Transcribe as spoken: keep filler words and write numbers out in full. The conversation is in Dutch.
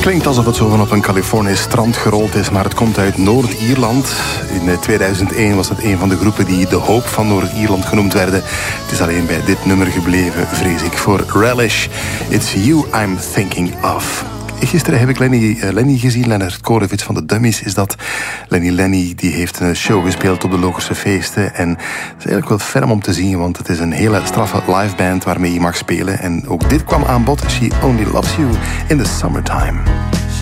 Klinkt alsof het zo van op een Californisch strand gerold is, maar het komt uit Noord-Ierland. In tweeduizend één was het een van de groepen die de hoop van Noord-Ierland genoemd werden. Het is alleen bij dit nummer gebleven, vrees ik, voor Relish. It's You I'm Thinking Of. Gisteren heb ik Lenny, uh, Lenny gezien, Lennart Korevits van de Dummies is dat. Lenny Lenny die heeft een show gespeeld op de Lokerse feesten. En het is eigenlijk wel ferm om te zien, want het is een hele straffe liveband waarmee je mag spelen. En ook dit kwam aan bod, She Only Loves You in the Summertime.